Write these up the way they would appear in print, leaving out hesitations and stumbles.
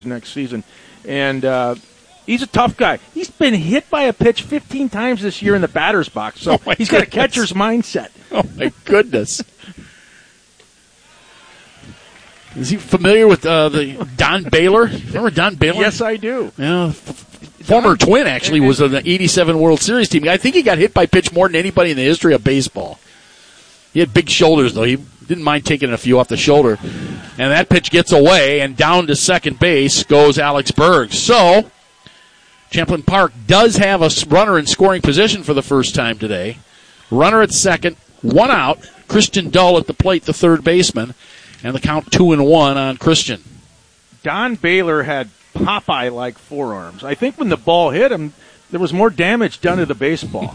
next season. And he's a tough guy. He's been hit by a pitch 15 times this year in the batter's box, so he's got a catcher's mindset. Oh, my goodness. Is he familiar with the Don Baylor? Remember Don Baylor? Yes, I do. Yeah, former Twin, actually, was on the 87 World Series team. I think he got hit by pitch more than anybody in the history of baseball. He had big shoulders, though. He didn't mind taking a few off the shoulder. And that pitch gets away, and down to second base goes Alex Berg. So, Champlin Park does have a runner in scoring position for the first time today. Runner at second, one out. Christian Dull at the plate, the third baseman. And the count 2-1 on Christian. Don Baylor had Popeye-like forearms. I think when the ball hit him, there was more damage done to the baseball.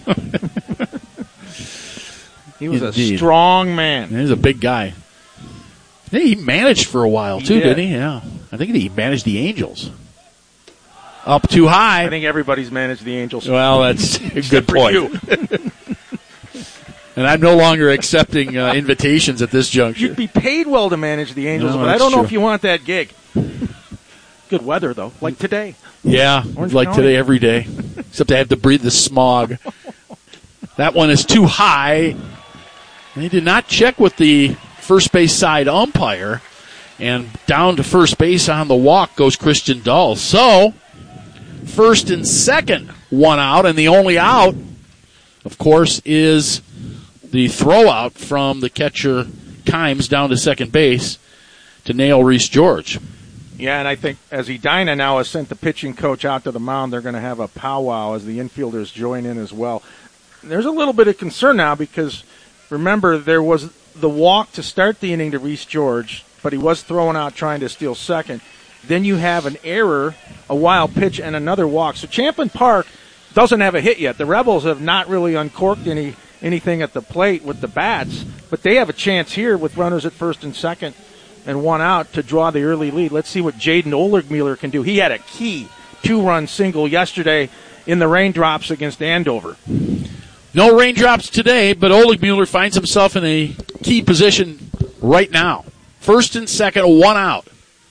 He was a strong man. He's a big guy. He managed for a while, too, didn't he? Yeah. I think he managed the Angels. Up too high. I think everybody's managed the Angels. Well, that's a good point. And I'm no longer accepting invitations at this juncture. You'd be paid well to manage the Angels, but I don't know if you want that gig. Good weather, though, like today. Yeah, Orange like County. today every day, except I have to breathe the smog. That one is too high. And he did not check with the first base side umpire. And down to first base on the walk goes Christian Dull. So, first and second, one out, and the only out, of course, is the throw out from the catcher Kimes down to second base to nail Reese George. Yeah, and I think as Edina now has sent the pitching coach out to the mound, they're going to have a powwow as the infielders join in as well. There's a little bit of concern now because, remember, there was the walk to start the inning to Reese George, but he was thrown out trying to steal second. Then you have an error, a wild pitch, and another walk. So Champlin Park doesn't have a hit yet. The Rebels have not really uncorked anything at the plate with the bats, but they have a chance here with runners at first and second and one out to draw the early lead. Let's see what Jaden Olergmuller can do. He had a key 2-run single yesterday in the raindrops against Andover. No raindrops today, but Olergmuller finds himself in a key position right now. First and second, one out.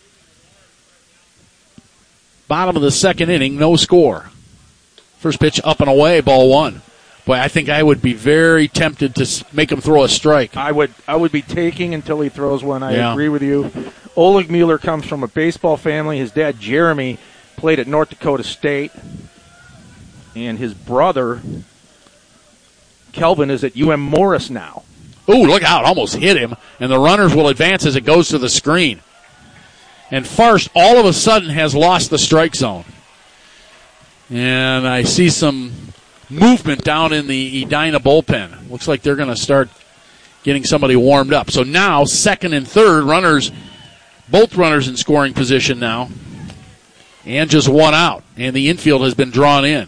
Bottom of the second inning, no score. First pitch up and away, ball one. Boy, I think I would be very tempted to make him throw a strike. I would be taking until he throws one. I agree with you. Olergmuller comes from a baseball family. His dad, Jeremy, played at North Dakota State. And his brother, Kelvin, is at UM Morris now. Ooh, look out. Almost hit him. And the runners will advance as it goes to the screen. And Farst all of a sudden has lost the strike zone. And I see some movement down in the Edina bullpen. Looks like they're going to start getting somebody warmed up. So now, second and third, both runners in scoring position now. And just one out. And the infield has been drawn in.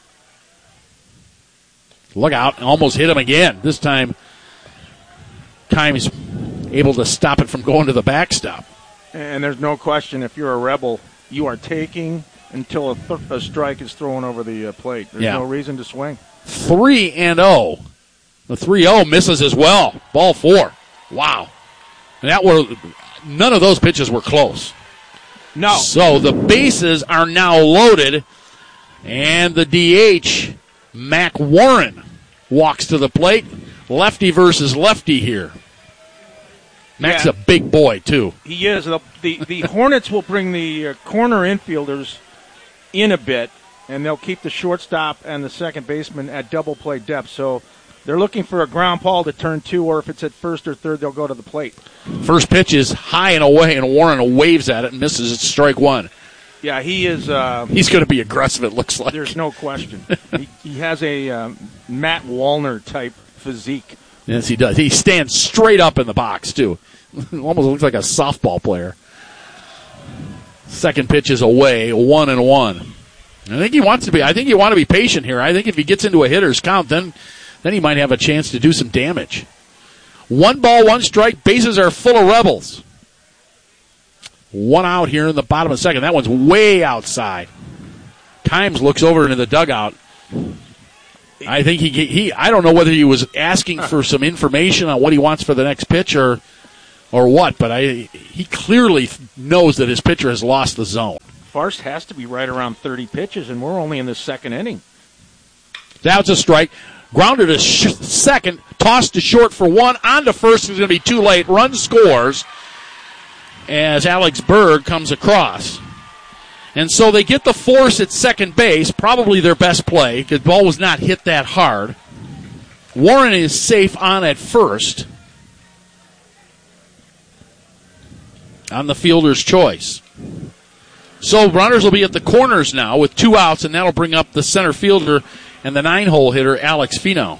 Look out. Almost hit him again. This time, Kimes able to stop it from going to the backstop. And there's no question, if you're a Rebel, you are taking until a strike is thrown over the plate. There's no reason to swing. 3-0. The 3-0 misses as well. Ball four. Wow. And none of those pitches were close. No. So the bases are now loaded, and the DH, Mac Warren, walks to the plate. Lefty versus lefty here. Mac's a big boy, too. He is. The Hornets will bring the corner infielders in a bit, and they'll keep the shortstop and the second baseman at double play depth. So they're looking for a ground ball to turn two, or if it's at first or third, they'll go to the plate. First pitch is high and away, and Warren waves at it and misses it. Strike one. Yeah, he is. He's going to be aggressive, it looks like. There's no question. He has a Matt Wallner-type physique. Yes, he does. He stands straight up in the box, too. Almost looks like a softball player. Second pitch is away, 1-1. I think you want to be patient here. I think if he gets into a hitter's count, then he might have a chance to do some damage. 1 ball, 1 strike. Bases are full of Rebels. One out here in the bottom of the second. That one's way outside. Kimes looks over into the dugout. I think I don't know whether he was asking for some information on what he wants for the next pitch or or what, but he clearly knows that his pitcher has lost the zone. Farst has to be right around 30 pitches, and we're only in the second inning. That's a strike. Grounded to second, tossed to short for one, on to first. It's going to be too late. Run scores as Alex Berg comes across. And so they get the force at second base, probably their best play, because the ball was not hit that hard. Warren is safe on at first on the fielder's choice. So runners will be at the corners now with 2 outs, and that'll bring up the center fielder and the 9-hole hitter, Alex Fino.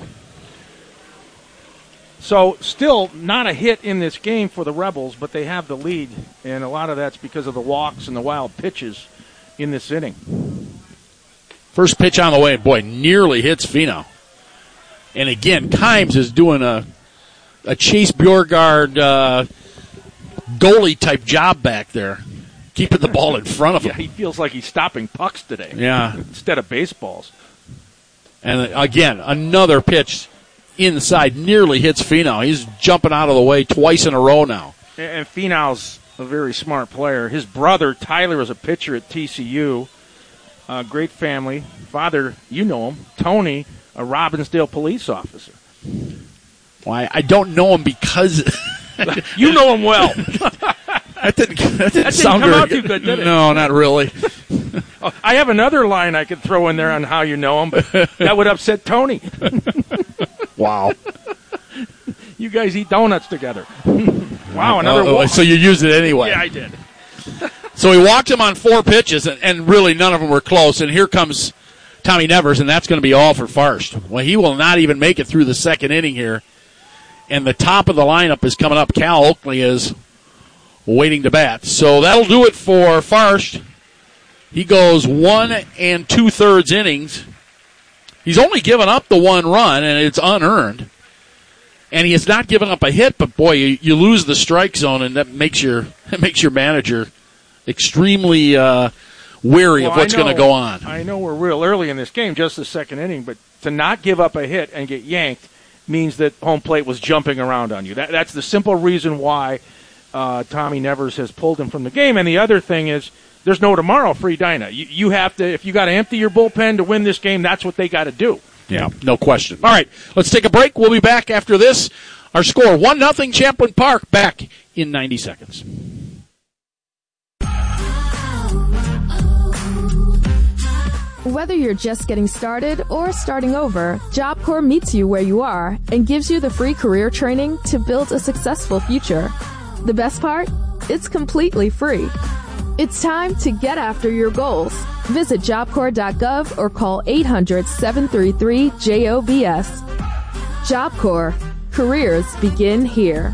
So still not a hit in this game for the Rebels, but they have the lead, and a lot of that's because of the walks and the wild pitches in this inning. First pitch on the way, and boy, nearly hits Fino. And again, Kimes is doing a Chase Bjorgard goalie-type job back there, keeping the ball in front of him. Yeah, he feels like he's stopping pucks today. Yeah. Instead of baseballs. And again, another pitch inside nearly hits Finau. He's jumping out of the way twice in a row now. And Finau's a very smart player. His brother, Tyler, is a pitcher at TCU. Great family. Father, you know him, Tony, a Robbinsdale police officer. Why? I don't know him because... You know him well. That didn't sound come very out too good, did it? No, not really. I have another line I could throw in there on how you know him, but that would upset Tony. Wow. You guys eat donuts together. Wow, another walk. So you used it anyway. Yeah, I did. So he walked him on 4 pitches, and really none of them were close. And here comes Tommy Nevers, and that's going to be all for Farst. Well, he will not even make it through the second inning here. And the top of the lineup is coming up. Cal Oakley is waiting to bat. So that'll do it for Farst. He goes 1 2/3 innings. He's only given up the 1 run, and it's unearned. And he has not given up a hit, but boy, you lose the strike zone, and that makes your manager extremely wary of what's going to go on. I know we're real early in this game, just the second inning, but to not give up a hit and get yanked means that home plate was jumping around on you. That's the simple reason why Tommy Nevers has pulled him from the game. And the other thing is, there's no tomorrow for Edina. You have to, if you got to empty your bullpen to win this game, that's what they got to do. Yeah, no question. All right, let's take a break. We'll be back after this. Our score, 1-0 Champlin Park, back in 90 seconds. Whether you're just getting started or starting over, Job Corps meets you where you are and gives you the free career training to build a successful future. The best part? It's completely free. It's time to get after your goals. Visit jobcorps.gov or call 800-733-JOBS. Job Corps. Careers begin here.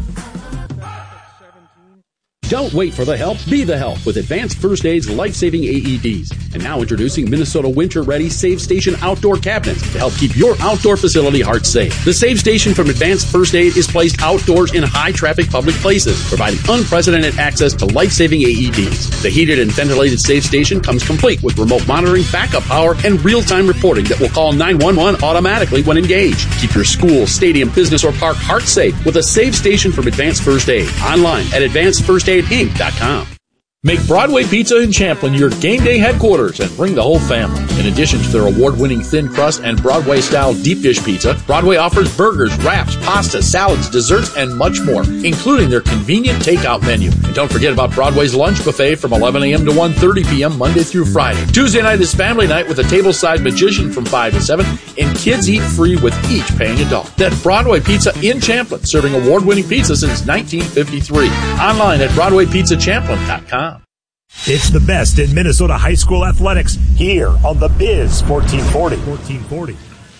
Don't wait for the help, be the help with Advanced First Aid's life-saving AEDs. And now introducing Minnesota Winter-Ready Save Station Outdoor Cabinets to help keep your outdoor facility heart safe. The Save Station from Advanced First Aid is placed outdoors in high-traffic public places, providing unprecedented access to life-saving AEDs. The heated and ventilated Save Station comes complete with remote monitoring, backup power, and real-time reporting that will call 911 automatically when engaged. Keep your school, stadium, business, or park heart safe with a Save Station from Advanced First Aid. Online at AdvancedFirstAid.com. Make Broadway Pizza in Champlin your game day headquarters and bring the whole family. In addition to their award-winning thin crust and Broadway-style deep dish pizza, Broadway offers burgers, wraps, pasta, salads, desserts, and much more, including their convenient takeout menu. And don't forget about Broadway's lunch buffet from 11 a.m. to 1:30 p.m. Monday through Friday. Tuesday night is family night with a tableside magician from 5 to 7, and kids eat free with each paying adult. That's Broadway Pizza in Champlin, serving award-winning pizza since 1953. Online at BroadwayPizzaChamplin.com. It's the best in Minnesota high school athletics here on the Biz 1440.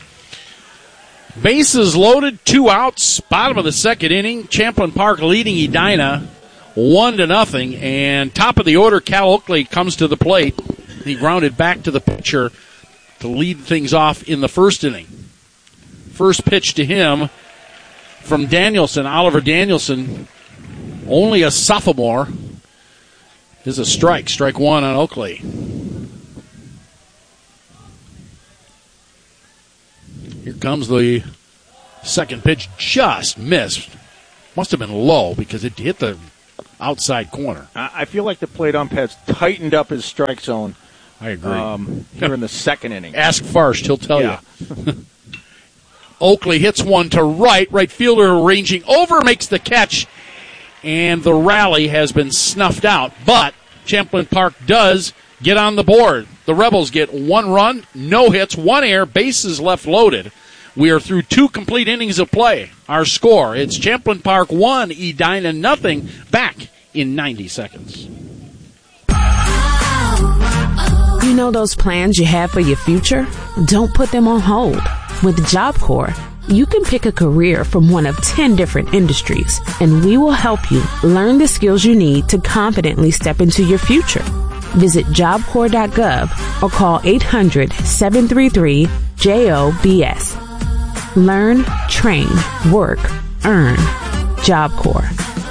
Bases loaded, 2 outs, bottom of the second inning. Champlin Park leading Edina 1-0, and top of the order, Cal Oakley comes to the plate. He grounded back to the pitcher to lead things off in the first inning. First pitch to him from Danielson, Oliver Danielson, only a sophomore. Is a strike. Strike 1 on Oakley. Here comes the second pitch. Just missed. Must have been low because it hit the outside corner. I feel like the plate ump has tightened up his strike zone. I agree. Here in the second inning. Ask Farsh, he'll tell you. Oakley hits one to right. Right fielder ranging over, makes the catch, and the rally has been snuffed out. But Champlin Park does get on the board. The Rebels get 1 run, no hits, 1 error, bases left loaded. We are through 2 complete innings of play. Our score, it's Champlin Park 1, Edina nothing. Back in 90 seconds. You know those plans you have for your future? Don't put them on hold. With Job Corps, you can pick a career from one of 10 different industries, and we will help you learn the skills you need to confidently step into your future. Visit jobcorps.gov or call 800-733-JOBS. Learn, train, work, earn. Job Corps.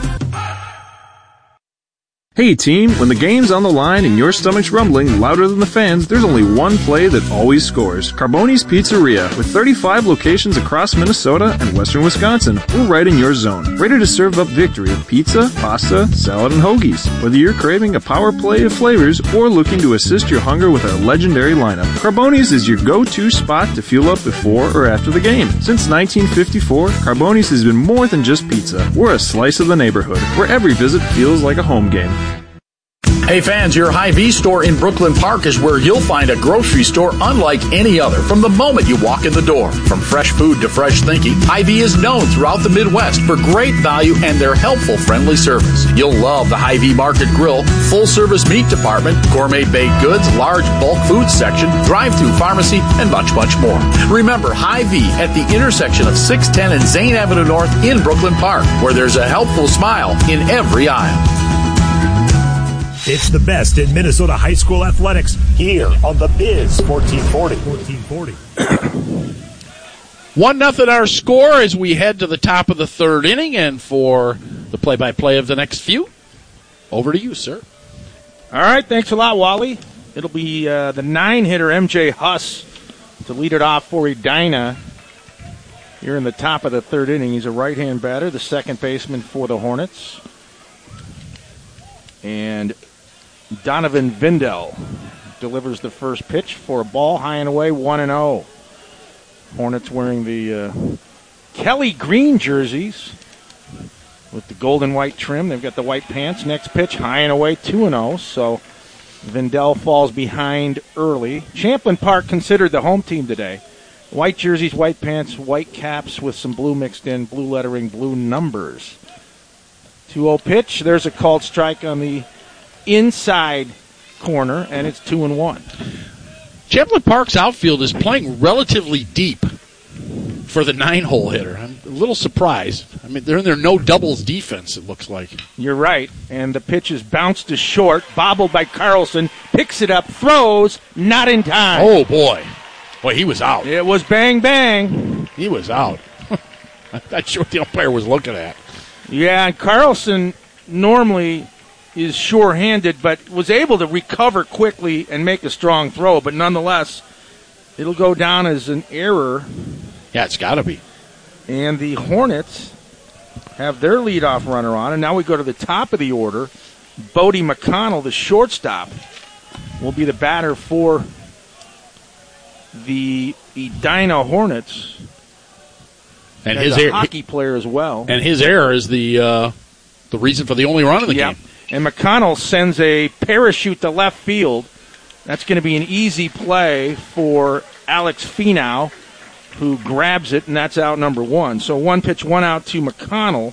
Hey team, when the game's on the line and your stomach's rumbling louder than the fans, there's only one play that always scores. Carboni's Pizzeria. With 35 locations across Minnesota and western Wisconsin, we're right in your zone. Ready to serve up victory with pizza, pasta, salad, and hoagies. Whether you're craving a power play of flavors or looking to assist your hunger with our legendary lineup, Carboni's is your go-to spot to fuel up before or after the game. Since 1954, Carboni's has been more than just pizza. We're a slice of the neighborhood, where every visit feels like a home game. Hey fans, your Hy-Vee store in Brooklyn Park is where you'll find a grocery store unlike any other from the moment you walk in the door. From fresh food to fresh thinking, Hy-Vee is known throughout the Midwest for great value and their helpful, friendly service. You'll love the Hy-Vee Market Grill, full-service meat department, gourmet baked goods, large bulk food section, drive-thru pharmacy, and much, much more. Remember, Hy-Vee at the intersection of 610 and Zane Avenue North in Brooklyn Park, where there's a helpful smile in every aisle. It's the best in Minnesota high school athletics here on the Biz 1440. 1-0 our score as we head to the top of the third inning. And for the play-by-play of the next few, over to you, sir. All right, thanks a lot, Wally. It'll be the 9-hitter MJ Huss to lead it off for Edina. Here in the top of the third inning, he's a right-hand batter, the second baseman for the Hornets. And Donovan Vindel delivers the first pitch for a ball high and away, 1-0. Hornets wearing the Kelly green jerseys with the gold and white trim. They've got the white pants. Next pitch, high and away, 2-0. So Vindel falls behind early. Champlin Park considered the home team today. White jerseys, white pants, white caps with some blue mixed in, blue lettering, blue numbers. 2-0 pitch. There's a called strike on the inside corner, and it's 2-1. Champlin Park's outfield is playing relatively deep for the 9-hole hitter. I'm a little surprised. I mean, they're in their no doubles defense, it looks like. You're right, and the pitch is bounced to short, bobbled by Carlson, picks it up, throws, not in time. Oh, boy. Boy, he was out. It was bang, bang. He was out. I'm not sure what the umpire was looking at. Yeah, and Carlson normally is sure-handed, but was able to recover quickly and make a strong throw. But nonetheless, it'll go down as an error. Yeah, it's got to be. And the Hornets have their leadoff runner on, and now we go to the top of the order. Bodie McConnell, the shortstop, will be the batter for the Edina Hornets. And his hockey player as well. And his error is the reason for the only run in the game. And McConnell sends a parachute to left field. That's going to be an easy play for Alex Finau, who grabs it, and that's out number 1. So 1 pitch, 1 out to McConnell.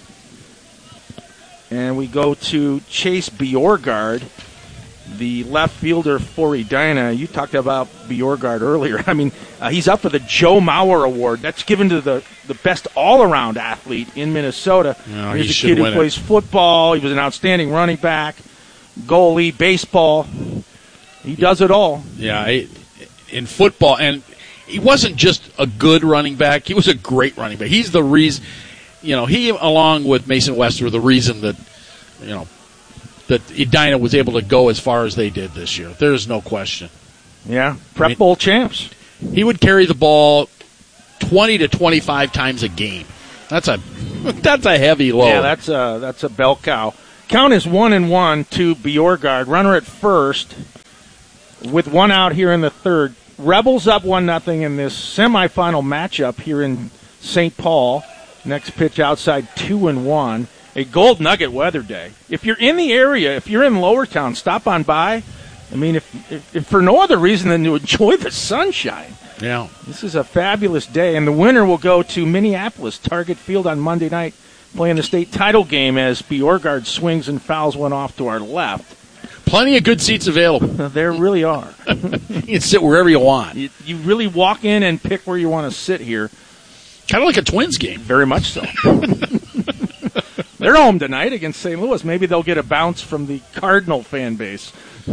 And we go to Chase Bjorgard, the left fielder for Edina. You talked about Bjorgard earlier. I mean, he's up for the Joe Mauer Award. That's given to the best all-around athlete in Minnesota. No, he's a kid who plays football. He was an outstanding running back, goalie, baseball. He does it all. Yeah, in football. And he wasn't just a good running back. He was a great running back. He's the reason, he, along with Mason West, were the reason that, that Edina was able to go as far as they did this year. There's no question. Yeah, Prep Bowl champs. He would carry the ball 20 to 25 times a game. That's a heavy load. Yeah, that's a bell cow. Count is 1-1 to Bjorgard. Runner at first with one out here in the third. Rebels up 1-0 in this semifinal matchup here in St. Paul. Next pitch outside 2-1. A Gold Nugget weather day. If you're in the area, if you're in Lowertown, stop on by. I mean, if for no other reason than to enjoy the sunshine. Yeah. This is a fabulous day, and the winner will go to Minneapolis, Target Field on Monday night, playing the state title game as Bjorgard swings and fouls one off to our left. Plenty of good seats available. There really are. You can sit wherever you want. You really walk in and pick where you want to sit here. Kind of like a Twins game. Very much so. They're home tonight against St. Louis. Maybe they'll get a bounce from the Cardinal fan base.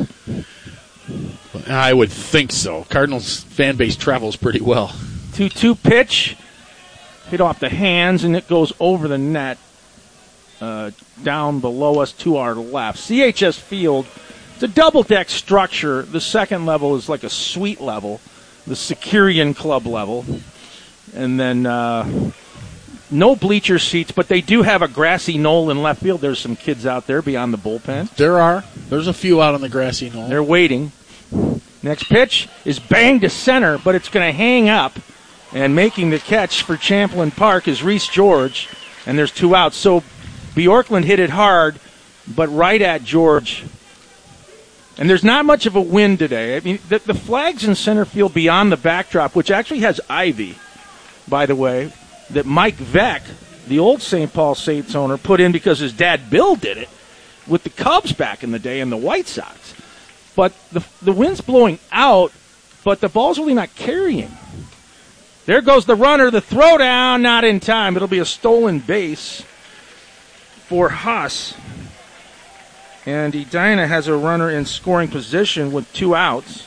I would think so. Cardinals fan base travels pretty well. 2-2 pitch. Hit off the hands, and it goes over the net. Down below us to our left. CHS Field, it's a double-deck structure. The second level is like a suite level, the Securian Club level. And then no bleacher seats, but they do have a grassy knoll in left field. There's some kids out there beyond the bullpen. There's a few out on the grassy knoll. They're waiting. Next pitch is banged to center, but it's going to hang up. And making the catch for Champlin Park is Reese George, and there's 2 outs. So Bjorklund hit it hard, but right at George. And there's not much of a wind today. I mean, the flag's in center field beyond the backdrop, which actually has ivy, by the way, that Mike Veck, the old St. Paul Saints owner, put in because his dad Bill did it with the Cubs back in the day and the White Sox. But the wind's blowing out, but the ball's really not carrying. There goes the runner, the throwdown, not in time. It'll be a stolen base for Huss. And Edina has a runner in scoring position with 2 outs.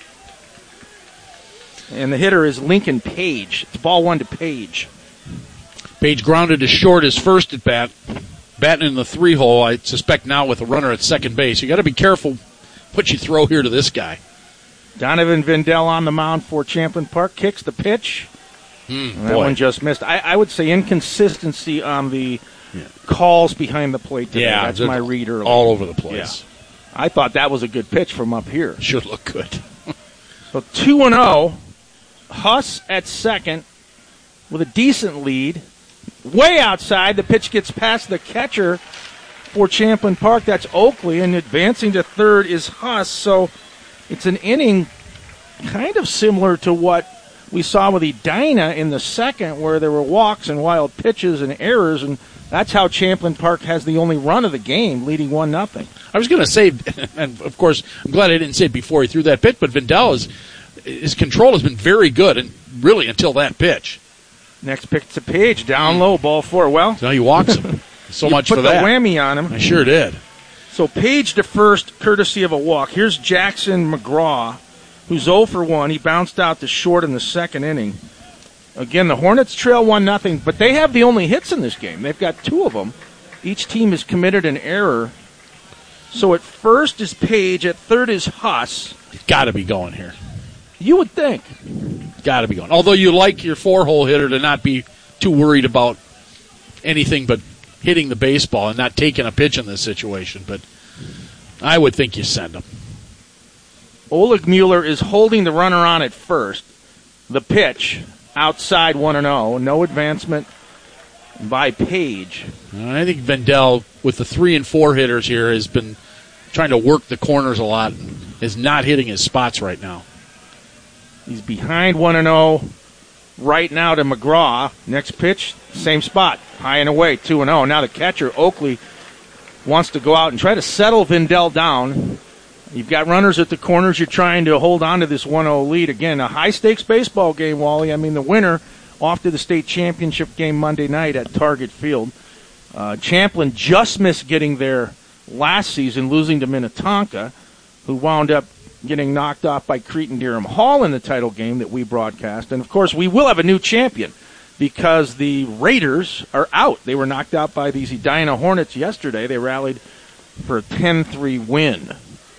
And the hitter is Lincoln Page. It's ball 1 to Page. Page grounded to short his first at bat. Batting in the 3-hole, I suspect now with a runner at second base. You got to be careful what you throw here to this guy. Donovan Vindell on the mound for Champlin Park. Kicks the pitch. That one just missed. I would say inconsistency on the calls behind the plate today. Yeah, that's my read earlier. All over the place. Yeah. I thought that was a good pitch from up here. Sure looked good. So 2-0. Huss at second with a decent lead. Way outside. The pitch gets past the catcher for Champlin Park. That's Oakley. And advancing to third is Huss. So it's an inning kind of similar to what we saw with Edina in the second, where there were walks and wild pitches and errors, and that's how Champlin Park has the only run of the game, leading 1-0. I was going to say, and of course, I'm glad I didn't say it before he threw that pitch, but Vindell, his control has been very good, and really until that pitch. Next pitch to Page, down low, ball 4. Well, so he walks him. So much for that. Put the whammy on him. I sure did. So Page to first, courtesy of a walk. Here's Jackson McGraw, who's 0 for 1. He bounced out to short in the second inning. Again, the Hornets trail 1-0, but they have the only hits in this game. They've got 2 of them. Each team has committed an error. So at first is Page, at third is Huss. Got to be going here. You would think. Got to be going. Although you like your 4-hole hitter to not be too worried about anything but hitting the baseball and not taking a pitch in this situation, but I would think you send him. Oleg Mueller is holding the runner on at first. The pitch, outside 1-0. No advancement by Page. I think Vindell, with the 3 and 4 hitters here, has been trying to work the corners a lot and is not hitting his spots right now. He's behind 1-0 right now to McGraw. Next pitch, same spot, high and away, 2-0. Now the catcher, Oakley, wants to go out and try to settle Vindell down. You've got runners at the corners. You're trying to hold on to this 1-0 lead. Again, a high-stakes baseball game, Wally. I mean, the winner off to the state championship game Monday night at Target Field. Champlin just missed getting there last season, losing to Minnetonka, who wound up getting knocked off by Cretin-Derham Hall in the title game that we broadcast. And, of course, we will have a new champion because the Raiders are out. They were knocked out by these Edina Hornets yesterday. They rallied for a 10-3 win.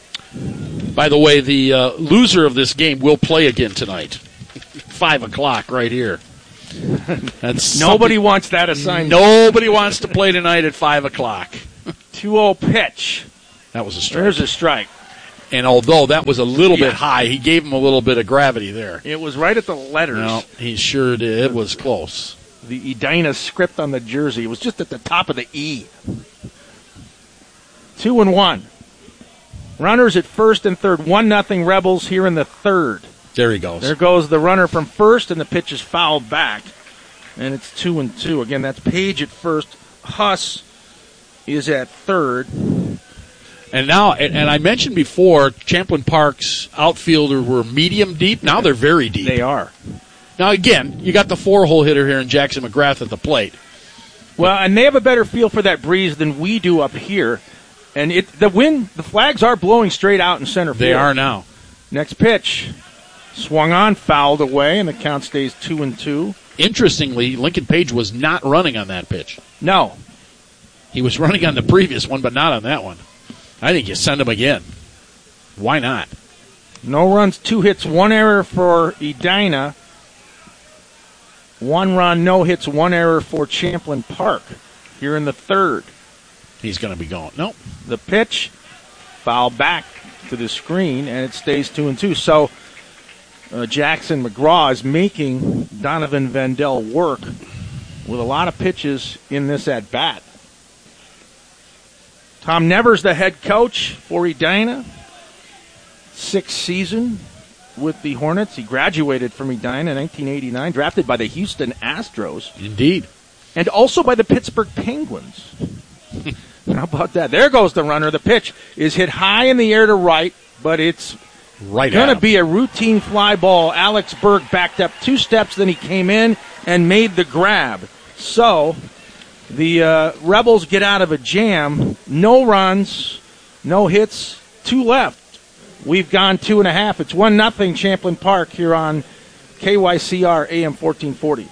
By the way, the loser of this game will play again tonight. 5 o'clock right here. That's Nobody wants that assignment. Nobody wants to play tonight at 5 o'clock. 2-0 pitch. That was a strike. There's a strike. And although that was a little bit high, he gave him a little bit of gravity there. It was right at the letters. No, he sure did. It was close. The Edina script on the jersey. It was just at the top of the E. 2-1. Runners at first and third. 1-0 Rebels here in the third. There he goes. There goes the runner from first, and the pitch is fouled back. And it's 2-2. Again, that's Page at first. Huss is at third. And now, and I mentioned before, Champlin Park's outfielder were medium deep. Now they're very deep. They are. Now, again, you got the 4-hole hitter here in Jackson McGrath at the plate. Well, and they have a better feel for that breeze than we do up here. And the flags are blowing straight out in center field. They are now. Next pitch. Swung on, fouled away, and the count stays 2-2. Interestingly, Lincoln Page was not running on that pitch. No. He was running on the previous one, but not on that one. I think you send him again. Why not? No runs, 2 hits, 1 error for Edina. 1 run, no hits, 1 error for Champlin Park here in the third. He's going to be going. Nope. The pitch, foul back to the screen, and it stays 2-2. So Jackson McGraw is making Donovan Vendel work with a lot of pitches in this at-bat. Tom Nevers, the head coach for Edina. 6th season with the Hornets. He graduated from Edina in 1989, drafted by the Houston Astros. Indeed. And also by the Pittsburgh Penguins. How about that? There goes the runner. The pitch is hit high in the air to right, but it's right going to be a routine fly ball. Alex Berg backed up 2 steps, then he came in and made the grab. So the Rebels get out of a jam. No runs, no hits, 2 left. We've gone 2.5. It's 1-0 Champlin Park here on KYCR AM 1440.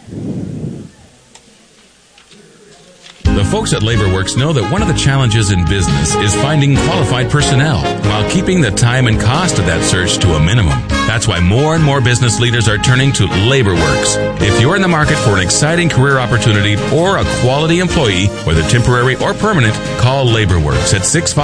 The folks at LaborWorks know that one of the challenges in business is finding qualified personnel while keeping the time and cost of that search to a minimum. That's why more and more business leaders are turning to LaborWorks. If you're in the market for an exciting career opportunity or a quality employee, whether temporary or permanent, call LaborWorks at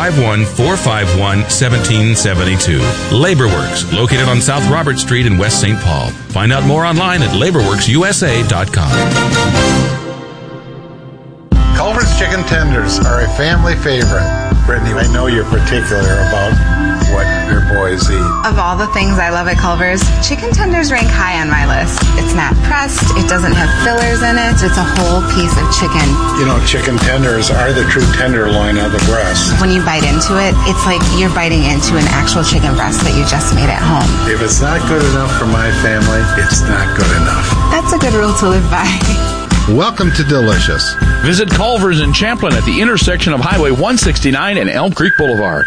651-451-1772. LaborWorks, located on South Robert Street in West St. Paul. Find out more online at laborworksusa.com. Culver's chicken tenders are a family favorite. Brittany, I know you're particular about what your boys eat. Of all the things I love at Culver's, chicken tenders rank high on my list. It's not pressed, it doesn't have fillers in it, it's a whole piece of chicken. You know, chicken tenders are the true tenderloin of the breast. When you bite into it, it's like you're biting into an actual chicken breast that you just made at home. If it's not good enough for my family, it's not good enough. That's a good rule to live by. Welcome to Delicious. Visit Culver's in Champlin at the intersection of Highway 169 and Elm Creek Boulevard.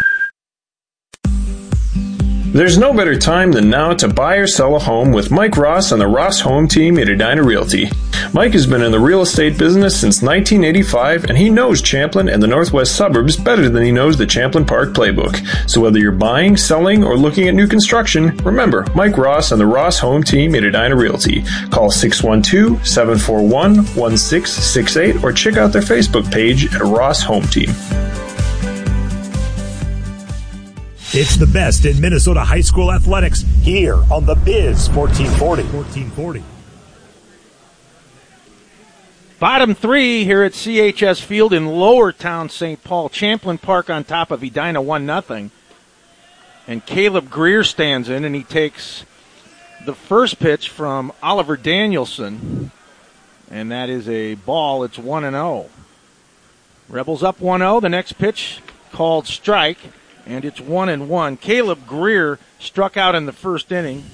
There's no better time than now to buy or sell a home with Mike Ross and the Ross Home Team at Edina Realty. Mike has been in the real estate business since 1985, and he knows Champlin and the northwest suburbs better than he knows the Champlin Park playbook. So whether you're buying, selling, or looking at new construction, remember Mike Ross and the Ross Home Team at Edina Realty. Call 612-741-1668 or check out their Facebook page at Ross Home Team. It's the best in Minnesota high school athletics here on the Biz 1440. Bottom 3 here at CHS Field in Lowertown, St. Paul. Champlin Park on top of Edina 1-0. And Caleb Greer stands in, and he takes the first pitch from Oliver Danielson. And that is a ball. It's 1-0. Rebels up 1-0. The next pitch called strike. And it's 1-1. Caleb Greer struck out in the first inning.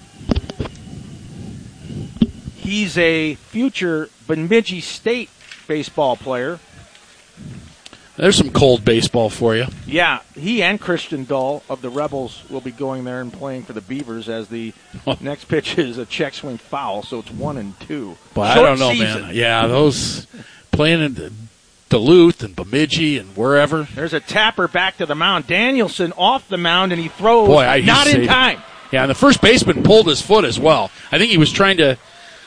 He's a future Bemidji State baseball player. There's some cold baseball for you. Yeah, he and Christian Dull of the Rebels will be going there and playing for the Beavers as the next pitch is a check swing foul, so it's 1-2. But I don't know, season. Man. Yeah, those playing in Duluth and Bemidji and wherever. There's a tapper back to the mound. Danielson off the mound, and he throws not in time. Yeah, and the first baseman pulled his foot as well. I think he was trying to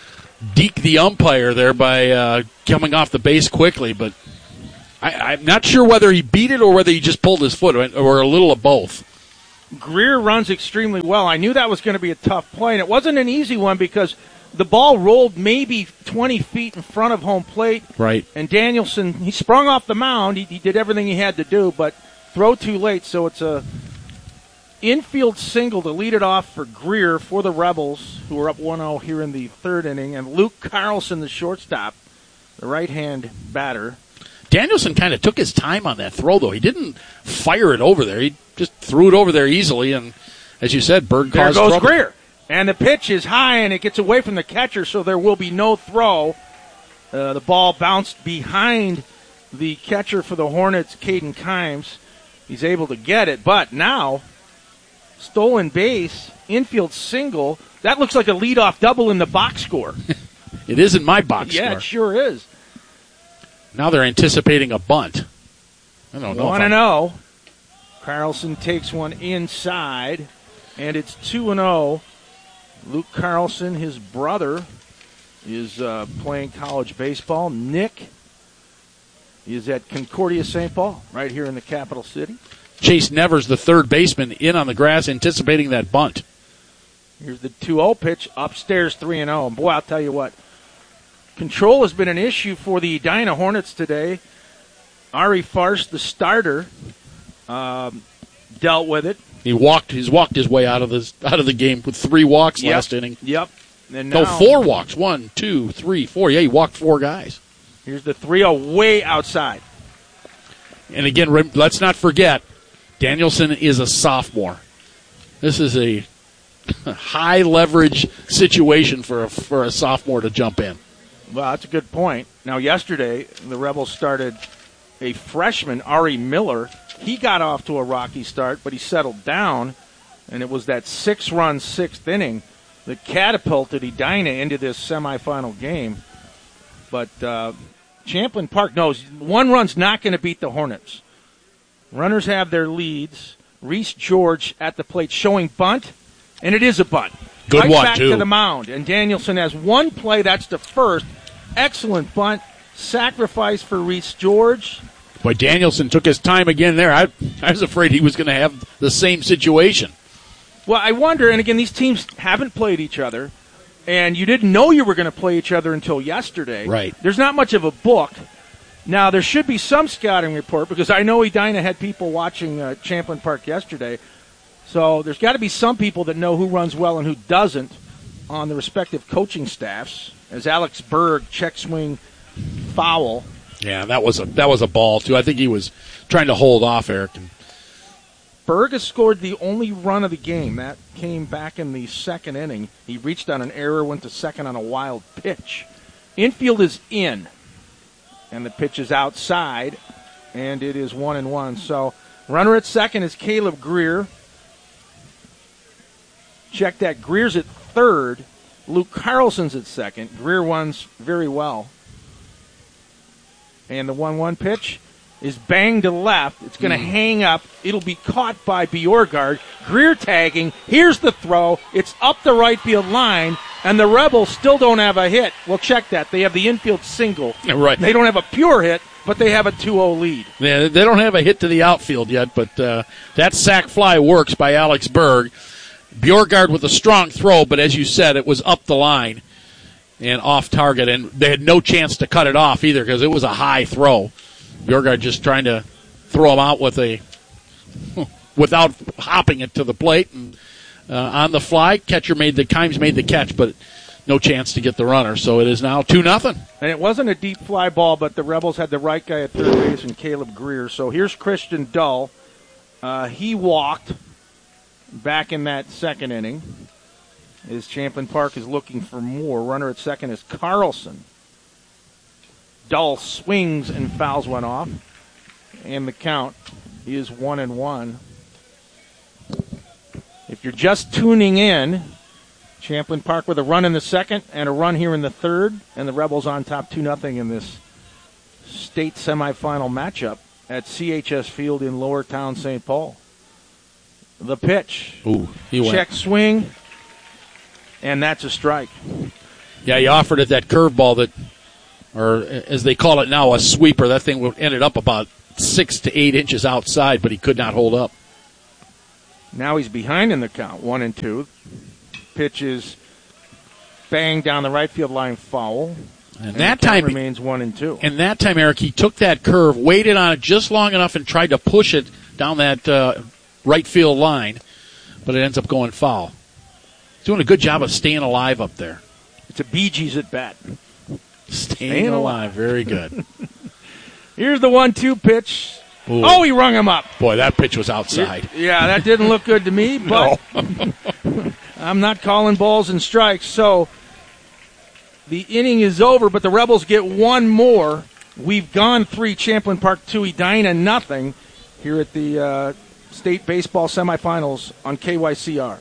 deke the umpire there by coming off the base quickly, but I'm not sure whether he beat it or whether he just pulled his foot, or a little of both. Greer runs extremely well. I knew that was going to be a tough play, and it wasn't an easy one because the ball rolled maybe 20 feet in front of home plate. Right. And Danielson, he sprung off the mound. He did everything he had to do, but throw too late, so it's a infield single to lead it off for Greer for the Rebels, who are up 1-0 here in the third inning, and Luke Carlson, the shortstop, the right-hand batter. Danielson kind of took his time on that throw, though. He didn't fire it over there. He just threw it over there easily, and as you said, Berg caused trouble. There goes Greer. And the pitch is high, and it gets away from the catcher, so there will be no throw. The ball bounced behind the catcher for the Hornets, Caden Kimes. He's able to get it, but now, stolen base, infield single. That looks like a leadoff double in the box score. It is in my box score. Yeah, it sure is. Now they're anticipating a bunt. I don't know. 1-0. Carlson takes one inside, and it's 2-0. Luke Carlson, his brother, is playing college baseball. Nick is at Concordia St. Paul, right here in the capital city. Chase Nevers, the third baseman, in on the grass, anticipating that bunt. Here's the 2-0 pitch, upstairs 3-0. And boy, I'll tell you what, control has been an issue for the Edina Hornets today. Ari Farce, the starter, dealt with it. He's walked his way out of the game with 3 walks last inning. Yep. And now, 4 walks. 1, 2, 3, 4. Yeah, he walked 4 guys. Here's the 3-0 way outside. And again, let's not forget, Danielson is a sophomore. This is a high leverage situation for a sophomore to jump in. Well, that's a good point. Now, yesterday, the Rebels started a freshman, Ari Miller. He got off to a rocky start, but he settled down, and it was that 6-run 6th inning that catapulted Edina into this semifinal game. But Champlin Park knows 1 run's not going to beat the Hornets. Runners have their leads. Reese George at the plate showing bunt, and it is a bunt. Good right one, back too. To the mound, and Danielson has 1 play. That's the first. Excellent bunt. Sacrifice for Reese George. Boy, Danielson took his time again there. I was afraid he was going to have the same situation. Well, I wonder, and again, these teams haven't played each other, and you didn't know you were going to play each other until yesterday. Right. There's not much of a book. Now, there should be some scouting report, because I know Edina had people watching Champlin Park yesterday, so there's got to be some people that know who runs well and who doesn't on the respective coaching staffs, as Alex Berg, check swing, foul. Yeah, that was a ball, too. I think he was trying to hold off Eric. Berg has scored the only run of the game. That came back in the 2nd inning. He reached on an error, went to second on a wild pitch. Infield is in, and the pitch is outside, and it is 1-1. So runner at second is Caleb Greer. Check that. Greer's at third. Luke Carlson's at second. Greer runs very well. And the 1-1 pitch is banged to left. It's going to hang up. It'll be caught by Bjorgard. Greer tagging. Here's the throw. It's up the right field line, and the Rebels still don't have a hit. Well, check that. They have the infield single. Right. They don't have a pure hit, but they have a 2-0 lead. Yeah, they don't have a hit to the outfield yet, but that sac fly works by Alex Berg. Bjorgard with a strong throw, but as you said, it was up the line and off target, and they had no chance to cut it off either because it was a high throw. Bjorgard just trying to throw him out without hopping it to the plate, and on the fly, Kimes made the catch, but no chance to get the runner. So it is now 2-0. And it wasn't a deep fly ball, but the Rebels had the right guy at third base and Caleb Greer. So here's Christian Dull. He walked back in that 2nd inning. As Champlin Park is looking for more. Runner at second is Carlson. Dull swings and fouls one off. And the count is 1-1. If you're just tuning in, Champlin Park with a run in the 2nd and a run here in the 3rd, and the Rebels on top 2-0 in this state semifinal matchup at CHS Field in Lower Town, St. Paul. The pitch. Ooh, he went. Check swing, and that's a strike. Yeah, he offered it that curveball that, or as they call it now, a sweeper. That thing ended up about 6 to 8 inches outside, but he could not hold up. Now he's behind in the count, 1-2. Pitch is banged down the right field line, foul. And that time remains 1-2. And that time, Eric, he took that curve, waited on it just long enough, and tried to push it down that right field line, but it ends up going foul. He's doing a good job of staying alive up there. It's a Bee Gees at bat. Staying alive, very good. Here's the 1-2 pitch. Ooh. Oh, he rung him up. Boy, that pitch was outside. Yeah, that didn't look good to me, but I'm not calling balls and strikes. So the inning is over, but the Rebels get one more. We've gone 3, Champlin Park 2, Edina nothing here at the state baseball semifinals on KYCR.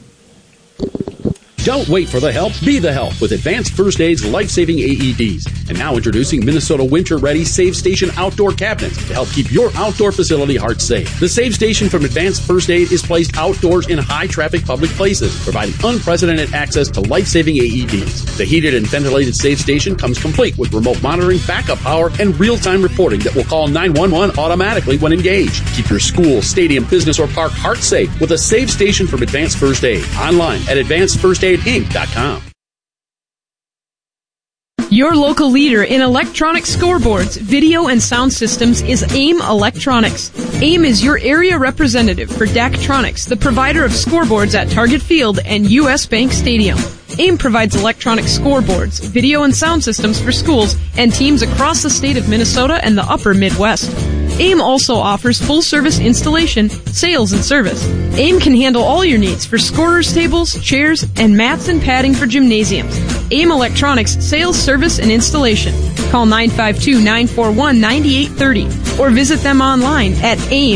Don't wait for the help. Be the help with Advanced First Aid's life-saving AEDs. And now introducing Minnesota Winter Ready Save Station outdoor cabinets to help keep your outdoor facility heart safe. The Save Station from Advanced First Aid is placed outdoors in high-traffic public places, providing unprecedented access to life-saving AEDs. The heated and ventilated Save Station comes complete with remote monitoring, backup power, and real-time reporting that will call 911 automatically when engaged. Keep your school, stadium, business, or park heart safe with a Save Station from Advanced First Aid. Online at advancedfirstaidinc.com. Your local leader in electronic scoreboards, video, and sound systems is AIM Electronics. AIM is your area representative for Daktronics, the provider of scoreboards at Target Field and U.S. Bank Stadium. AIM provides electronic scoreboards, video, and sound systems for schools and teams across the state of Minnesota and the upper Midwest. AIM also offers full-service installation, sales, and service. AIM can handle all your needs for scorers tables, chairs, and mats and padding for gymnasiums. AIM Electronics Sales, Service, and Installation. Call 952-941-9830 or visit them online at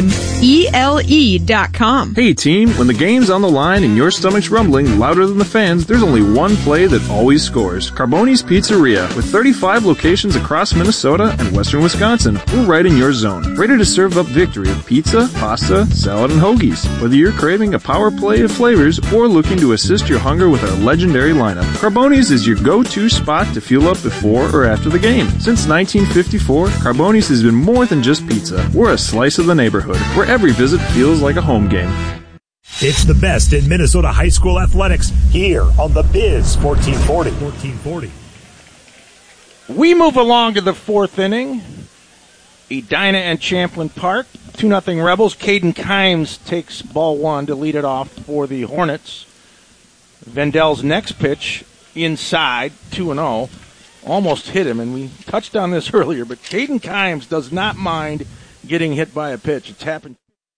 aimele.com. Hey team, when the game's on the line and your stomach's rumbling louder than the fans, there's only one play that always scores. Carboni's Pizzeria. With 35 locations across Minnesota and western Wisconsin, we're right in your zone. Ready to serve up victory with pizza, pasta, salad, and hoagies. Whether you're craving a power play of flavors or looking to assist your hunger with our legendary lineup, Carboni's is your go-to spot to fuel up before or after the game. Since 1954, Carboni's has been more than just pizza. We're a slice of the neighborhood, where every visit feels like a home game. It's the best in Minnesota high school athletics here on the Biz 1440. We move along to the 4th inning. Edina and Champlin Park, 2-0 Rebels. Caden Kimes takes ball 1 to lead it off for the Hornets. Vendel's next pitch, inside, 2-0. Almost hit him, and we touched on this earlier, but Caden Kimes does not mind getting hit by a pitch. It's happened.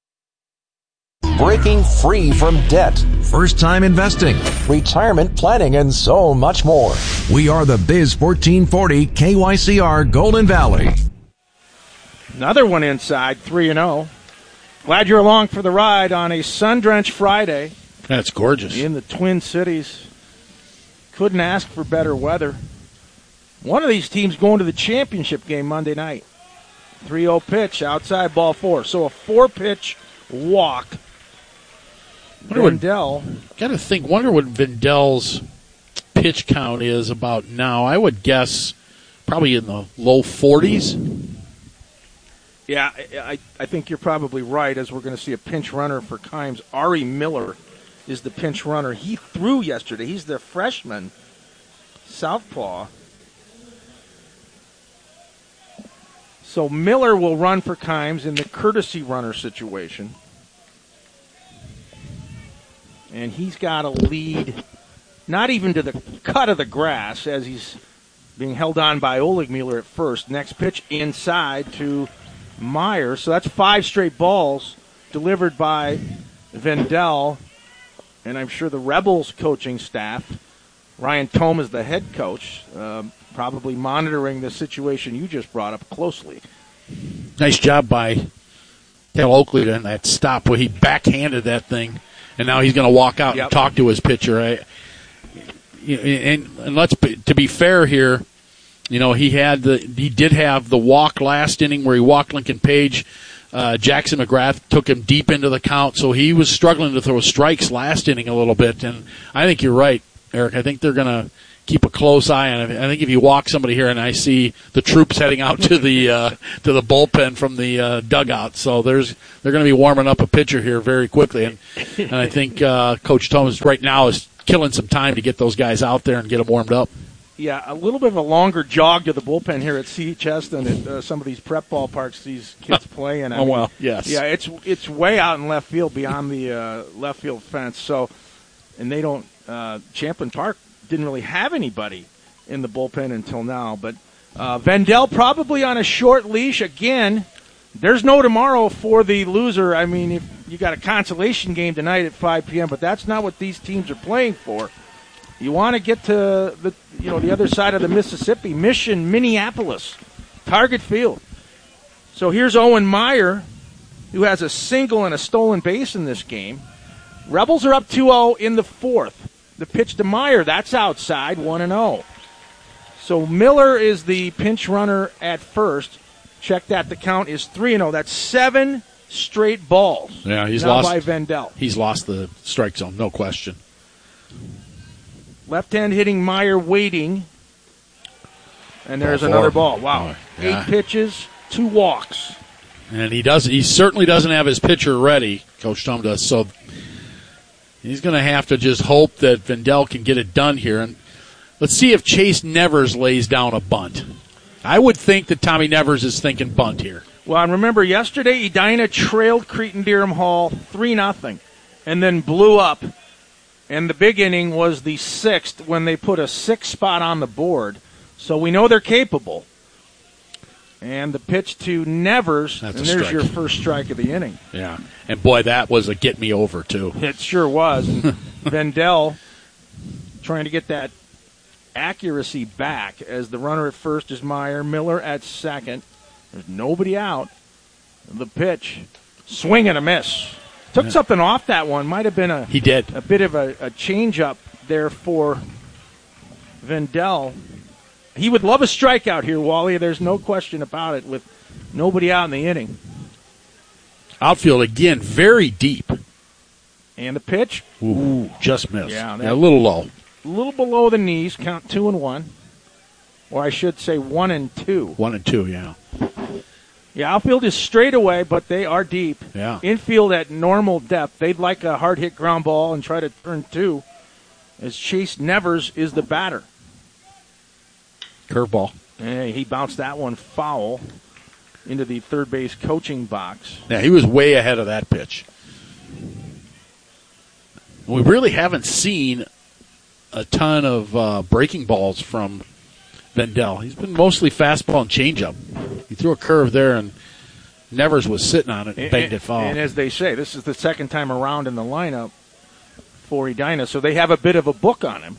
Breaking free from debt, first-time investing, retirement planning, and so much more. We are the Biz 1440 KYCR Golden Valley. Another one inside, 3-0. Glad you're along for the ride on a sun-drenched Friday. That's gorgeous. In the Twin Cities. Couldn't ask for better weather. One of these teams going to the championship game Monday night. 3-0 pitch, outside ball 4. So a 4-pitch walk. Vendel. Got to think, wonder what Vendel's pitch count is about now. I would guess probably in the low 40s. Yeah, I think you're probably right, as we're going to see a pinch runner for Kimes. Ari Miller is the pinch runner. He threw yesterday. He's the freshman, southpaw. So Miller will run for Kimes in the courtesy runner situation. And he's got a lead, not even to the cut of the grass, as he's being held on by Oleg Mueller at first. Next pitch inside to Meyer. So that's 5 straight balls delivered by Vendel. And I'm sure the Rebels coaching staff, Ryan Thome is the head coach, probably monitoring the situation you just brought up closely. Nice job by Cal Oakley in that stop where he backhanded that thing, and now he's going to walk out and talk to his pitcher. And let's to be fair here, you know, he did have the walk last inning where he walked Lincoln Page. Jackson McGrath took him deep into the count, so he was struggling to throw strikes last inning a little bit. And I think you're right, Eric. I think they're going to keep a close eye on it. I think if you walk somebody here and I see the troops heading out to the bullpen from the dugout, so they're going to be warming up a pitcher here very quickly, and I think Coach Thomas right now is killing some time to get those guys out there and get them warmed up. Yeah, a little bit of a longer jog to the bullpen here at CHS than at some of these prep ballparks these kids play in. Yes. Yeah, it's way out in left field beyond the left field fence. So, and they don't. Champlin Park didn't really have anybody in the bullpen until now. But Vendel probably on a short leash again. There's no tomorrow for the loser. I mean, if you got a consolation game tonight at 5 p.m., but that's not what these teams are playing for. You want to get to the other side of the Mississippi, Mission, Minneapolis, Target Field. So here's Owen Meyer, who has a single and a stolen base in this game. Rebels are up 2-0 in the fourth. The pitch to Meyer, that's outside, 1-0. So Miller is the pinch runner at first. Check that. The count is 3-0. That's 7 straight balls. Yeah, he's now lost by Vendel. He's lost the strike zone, no question. Left-hand hitting Meyer waiting. And there's another ball. Wow. Yeah. 8 pitches, 2 walks. And he certainly doesn't have his pitcher ready, Coach Tom does. So he's going to have to just hope that Vendel can get it done here. And let's see if Chase Nevers lays down a bunt. I would think that Tommy Nevers is thinking bunt here. Well, and remember yesterday, Edina trailed Cretin-Derham Hall 3-0 and then blew up. And the big inning was the 6th when they put a 6 spot on the board. So we know they're capable. And the pitch to Nevers, and there's your first strike of the inning. Yeah. And, boy, that was a get-me-over, too. It sure was. And Vendel trying to get that accuracy back as the runner at first is Meyer. Miller at second. There's nobody out. The pitch, swing and a miss. Took something off that one. Might have been a bit of a change-up there for Vendel. He would love a strikeout here, Wally. There's no question about it with nobody out in the inning. Outfield, again, very deep. And the pitch? Ooh, just missed. Yeah, a little low. A little below the knees. Count 2-1. Or I should say 1-2. 1-2, yeah. Yeah, outfield is straight away, but they are deep. Yeah. Infield at normal depth. They'd like a hard-hit ground ball and try to turn 2, as Chase Nevers is the batter. Curveball. And he bounced that one foul into the third base coaching box. Yeah, he was way ahead of that pitch. We really haven't seen a ton of breaking balls from Vendel. He's been mostly fastball and changeup. He threw a curve there, and Nevers was sitting on it and banged it foul. And as they say, this is the second time around in the lineup for Edina, so they have a bit of a book on him.